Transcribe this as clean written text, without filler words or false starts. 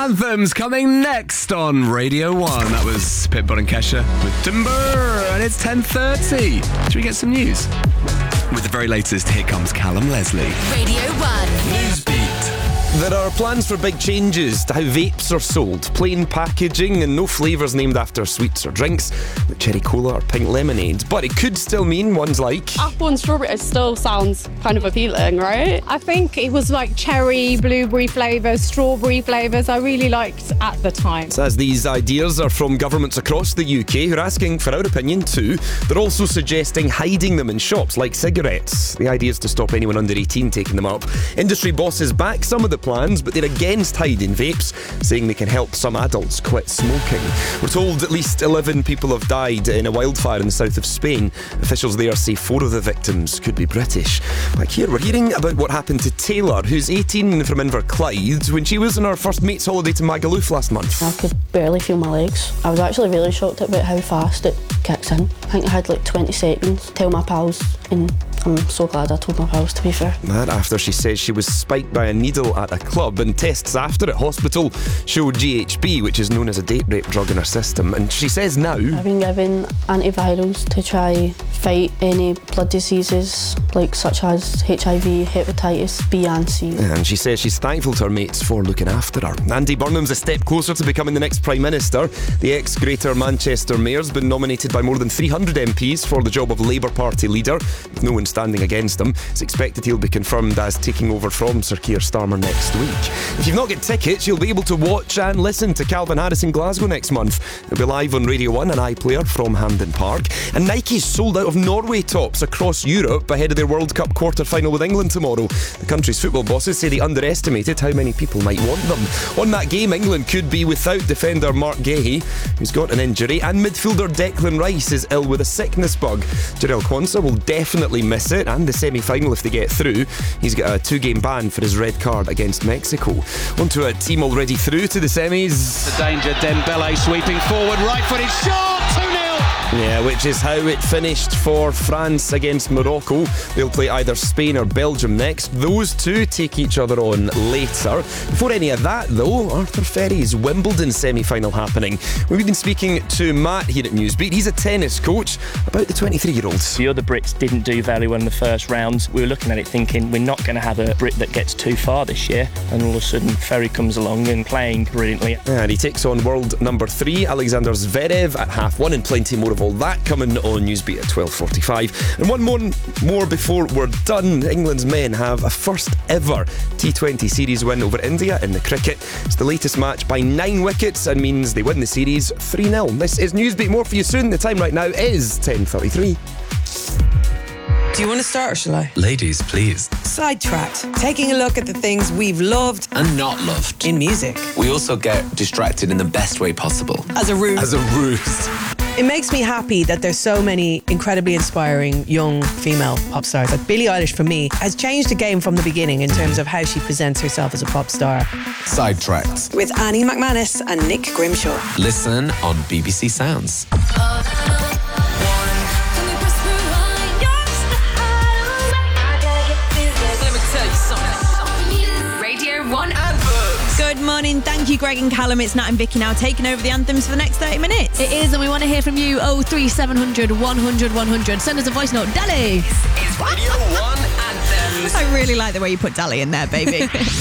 Anthems coming next on Radio 1. That was Pitbull and Kesha with Timber, and it's 10:30. Should we get some news? With the very latest, here comes Callum Leslie. Radio 1. Newsbeat. There are plans for big changes to how vapes are sold. Plain packaging and no flavours named after sweets or drinks, like cherry cola or pink lemonade. But it could still mean ones like apple and strawberry. It still sounds kind of appealing, right? I think it was like cherry, blueberry flavours, strawberry flavours I really liked at the time. As these ideas are from governments across the UK who are asking for our opinion too. They're also suggesting hiding them in shops like cigarettes. The idea is to stop anyone under 18 taking them up. Industry bosses back some of the plans, but they're against hiding vapes, saying they can help some adults quit smoking. We're told at least 11 people have died in a wildfire in the south of Spain. Officials there say 4 of the victims could be British. Back here, we're hearing about what happened to Taylor, who's 18 from Inverclyde, when she was on her first mate's holiday to Magaluf last month. I could barely feel my legs. I was actually really shocked about how fast it kicks in. I think I had like 20 seconds to tell my pals, and I'm so glad I told my pals, to be fair. That after she says she was spiked by a needle at a club, and tests after at hospital showed GHB, which is known as a date rape drug, in her system. And she says now I've been given antivirals to try fight any blood diseases, like such as HIV, hepatitis B and C. And she says she's thankful to her mates for looking after her. Andy Burnham's a step closer to becoming the next Prime Minister. The ex-Greater Manchester Mayor's been nominated by more than 300 MPs for the job of Labour Party leader, with no one standing against him. It's expected he'll be confirmed as taking over from Sir Keir Starmer next week. If you've not got tickets, you'll be able to watch and listen to Calvin Harris in Glasgow next month. It'll be live on Radio 1 and iPlayer from Hampden Park. And Nike's sold out of Norway tops across Europe ahead of their World Cup quarter-final with England tomorrow. The country's football bosses say they underestimated how many people might want them. On that game, England could be without defender Mark Gahey, who's got an injury, and midfielder Declan Rice is ill with a sickness bug. Jarell Quansah will definitely miss it, and the semi-final if they get through. He's got a 2-game ban for his red card against Mexico. Onto a team already through to the semis. The danger, Dembele sweeping forward, right-footed shot, 2-0! Yeah, which is how it finished for France against Morocco. They'll play either Spain or Belgium next. Those two take each other on later. Before any of that, though, Arthur Ferry's Wimbledon semi-final happening. We've been speaking to Matt here at Newsbeat. He's a tennis coach about the 23-year-olds. The other Brits didn't do very well in the first round. We were looking at it thinking we're not going to have a Brit that gets too far this year, and all of a sudden Ferry comes along and playing brilliantly. And he takes on world number 3 Alexander Zverev at half 1, and plenty more of all that coming on Newsbeat at 12:45. And one more before we're done. England's men have a first ever T20 series win over India in the cricket. It's the latest match by 9 wickets and means they win the series 3-0. This is Newsbeat. More for you soon. The time right now is 10:33. Do you want to start or shall I? Ladies, please. Sidetracked. Taking a look at the things we've loved And not loved. in music. We also get distracted in the best way possible. As a ruse. It makes me happy that there's so many incredibly inspiring young female pop stars. Like Billie Eilish, for me, has changed the game from the beginning in terms of how she presents herself as a pop star. Sidetracked. With Annie McManus and Nick Grimshaw. Listen on BBC Sounds. Good morning. Thank you, Greg and Callum. It's Nat and Vicky now taking over the anthems for the next 30 minutes. It is, and we want to hear from you. 03700 100 100. Send us a voice note. Dally! It's Radio 1 Anthems. I really like the way you put Dally in there, baby.